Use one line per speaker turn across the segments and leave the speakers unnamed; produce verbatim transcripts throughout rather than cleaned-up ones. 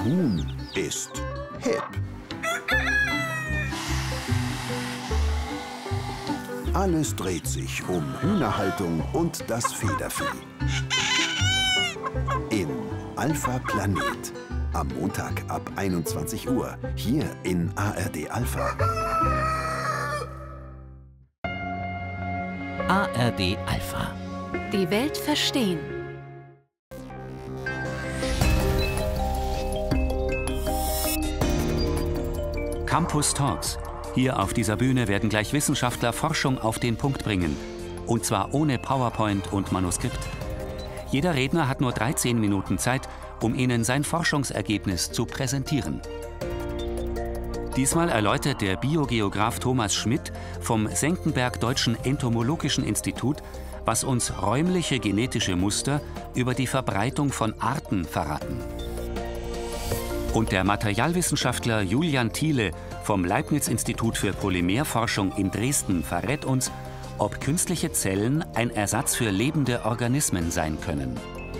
Huhn ist hip. Alles dreht sich um Hühnerhaltung und das Federvieh. In Alpha Planet. Am Montag ab einundzwanzig Uhr. Hier in A R D Alpha.
A R D Alpha.
Die Welt verstehen.
Campus Talks. Hier auf dieser Bühne werden gleich Wissenschaftler Forschung auf den Punkt bringen. Und zwar ohne PowerPoint und Manuskript. Jeder Redner hat nur dreizehn Minuten Zeit, um Ihnen sein Forschungsergebnis zu präsentieren. Diesmal erläutert der Biogeograf Thomas Schmidt vom Senckenberg Deutschen Entomologischen Institut, was uns räumliche genetische Muster über die Verbreitung von Arten verraten. Und der Materialwissenschaftler Julian Thiele vom Leibniz-Institut für Polymerforschung in Dresden verrät uns, ob künstliche Zellen ein Ersatz für lebende Organismen sein können.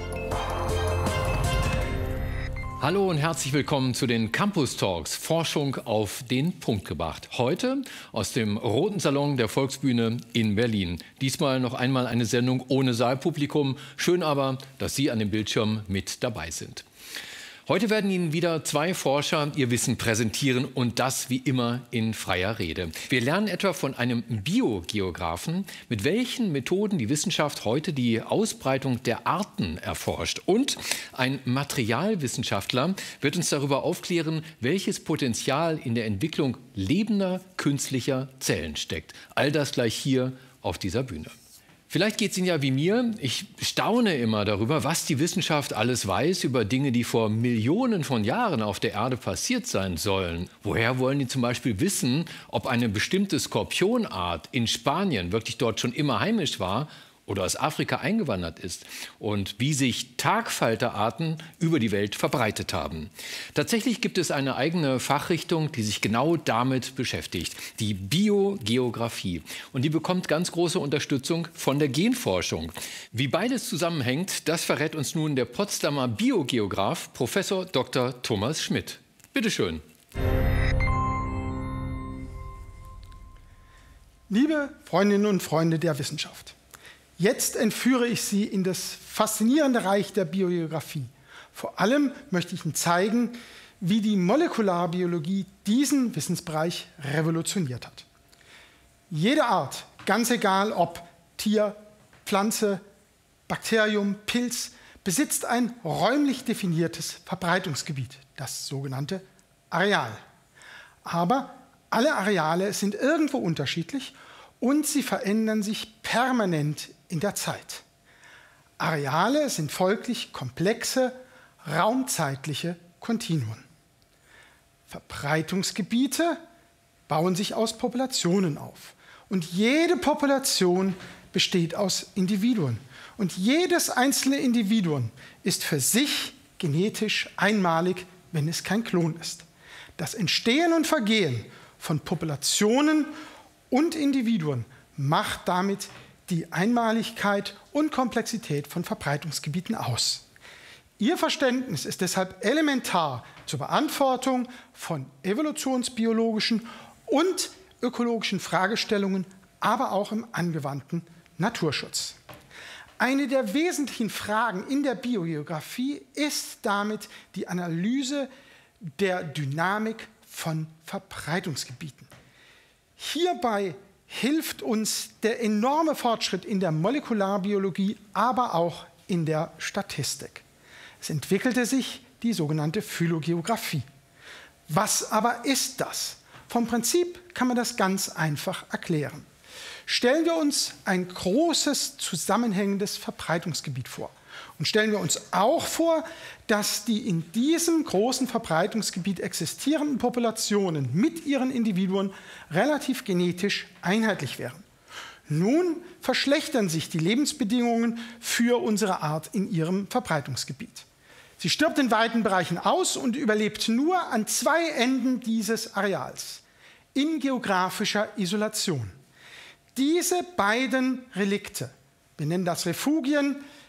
Hallo und herzlich willkommen zu den Campus Talks, Forschung auf den Punkt gebracht. Heute aus dem Roten Salon der Volksbühne in Berlin. Diesmal noch einmal eine Sendung ohne Saalpublikum. Schön aber, dass Sie an dem Bildschirm mit dabei sind. Heute werden Ihnen wieder zwei Forscher ihr Wissen präsentieren und das wie immer in freier Rede. Wir lernen etwa von einem Biogeographen, mit welchen Methoden die Wissenschaft heute die Ausbreitung der Arten erforscht. Und ein Materialwissenschaftler wird uns darüber aufklären, welches Potenzial in der Entwicklung lebender künstlicher Zellen steckt. All das gleich hier auf dieser Bühne. Vielleicht geht es Ihnen ja wie mir. Ich staune immer darüber, was die Wissenschaft alles weiß über Dinge, die vor Millionen von Jahren auf der Erde passiert sein sollen. Woher wollen die zum Beispiel wissen, ob eine bestimmte Skorpionart in Spanien wirklich dort schon immer heimisch war oder aus Afrika eingewandert ist und wie sich Tagfalterarten über die Welt verbreitet haben. Tatsächlich gibt es eine eigene Fachrichtung, die sich genau damit beschäftigt, die Biogeografie. Und die bekommt ganz große Unterstützung von der Genforschung. Wie beides zusammenhängt, das verrät uns nun der Potsdamer Biogeograf Professor Doktor Thomas Schmidt. Bitte schön.
Liebe Freundinnen und Freunde der Wissenschaft. Jetzt entführe ich Sie in das faszinierende Reich der Biogeografie. Vor allem möchte ich Ihnen zeigen, wie die Molekularbiologie diesen Wissensbereich revolutioniert hat. Jede Art, ganz egal ob Tier, Pflanze, Bakterium, Pilz, besitzt ein räumlich definiertes Verbreitungsgebiet, das sogenannte Areal. Aber alle Areale sind irgendwo unterschiedlich und sie verändern sich permanent in der Zeit. Areale sind folglich komplexe, raumzeitliche Kontinuen. Verbreitungsgebiete bauen sich aus Populationen auf. Und jede Population besteht aus Individuen. Und jedes einzelne Individuum ist für sich genetisch einmalig, wenn es kein Klon ist. Das Entstehen und Vergehen von Populationen und Individuen macht damit die Einmaligkeit und Komplexität von Verbreitungsgebieten aus. Ihr Verständnis ist deshalb elementar zur Beantwortung von evolutionsbiologischen und ökologischen Fragestellungen, aber auch im angewandten Naturschutz. Eine der wesentlichen Fragen in der Biogeografie ist damit die Analyse der Dynamik von Verbreitungsgebieten. Hierbei hilft uns der enorme Fortschritt in der Molekularbiologie, aber auch in der Statistik. Es entwickelte sich die sogenannte Phylogeographie. Was aber ist das? Vom Prinzip kann man das ganz einfach erklären. Stellen wir uns ein großes, zusammenhängendes Verbreitungsgebiet vor. Und stellen wir uns auch vor, dass die in diesem großen Verbreitungsgebiet existierenden Populationen mit ihren Individuen relativ genetisch einheitlich wären. Nun verschlechtern sich die Lebensbedingungen für unsere Art in ihrem Verbreitungsgebiet. Sie stirbt in weiten Bereichen aus und überlebt nur an zwei Enden dieses Areals, in geografischer Isolation. Diese beiden Relikte, wir nennen das Refugien,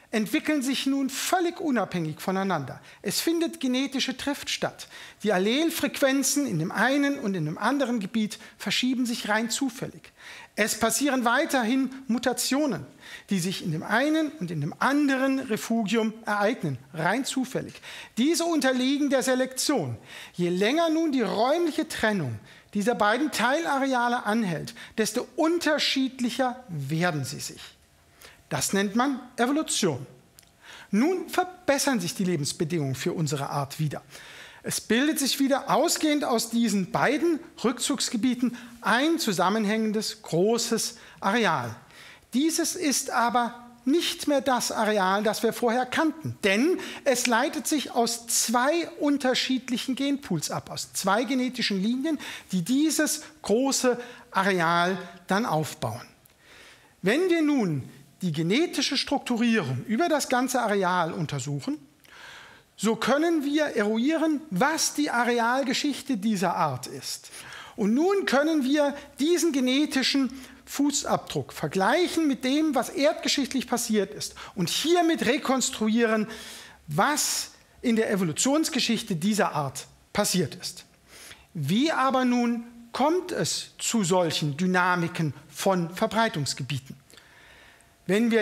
entwickeln sich nun völlig unabhängig voneinander. Es findet genetische Drift statt. Die Allelfrequenzen in dem einen und in dem anderen Gebiet verschieben sich rein zufällig. Es passieren weiterhin Mutationen, die sich in dem einen und in dem anderen Refugium ereignen, rein zufällig. Diese unterliegen der Selektion. Je länger nun die räumliche Trennung dieser beiden Teilareale anhält, desto unterschiedlicher werden sie sich. Das nennt man Evolution. Nun verbessern sich die Lebensbedingungen für unsere Art wieder. Es bildet sich wieder ausgehend aus diesen beiden Rückzugsgebieten ein zusammenhängendes großes Areal. Dieses ist aber nicht mehr das Areal, das wir vorher kannten, denn es leitet sich aus zwei unterschiedlichen Genpools ab, aus zwei genetischen Linien, die dieses große Areal dann aufbauen. Wenn wir nun die genetische Strukturierung über das ganze Areal untersuchen, so können wir eruieren, was die Arealgeschichte dieser Art ist. Und nun können wir diesen genetischen Fußabdruck vergleichen mit dem, was erdgeschichtlich passiert ist und hiermit rekonstruieren, was in der Evolutionsgeschichte dieser Art passiert ist. Wie aber nun kommt es zu solchen Dynamiken von Verbreitungsgebieten? Wenn wir